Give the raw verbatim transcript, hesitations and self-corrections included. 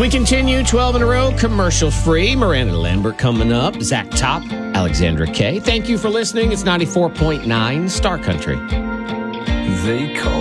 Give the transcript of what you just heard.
We continue twelve in a row, commercial free. Miranda Lambert coming up. Zach Top, Alexandra Kay. Thank you for listening. It's ninety-four point nine Star Country. They call